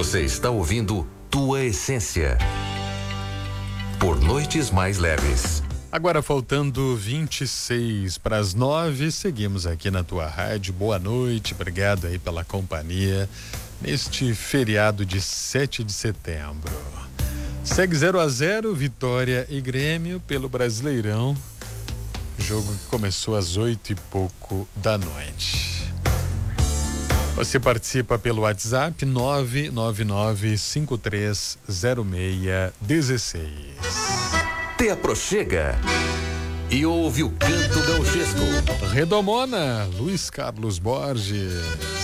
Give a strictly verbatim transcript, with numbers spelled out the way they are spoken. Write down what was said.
Você está ouvindo Tua Essência. Por Noites Mais Leves. Agora faltando vinte e seis para as nove, seguimos aqui na tua rádio. Boa noite, obrigado aí pela companhia neste feriado de sete de setembro. Segue zero a zero, Vitória e Grêmio pelo Brasileirão. Jogo que começou às oito e pouco da noite. Você participa pelo WhatsApp nove nove nove cinco três zero seis um seis. Te aproxega e ouve o canto gauchesco. Redomona, Luiz Carlos Borges.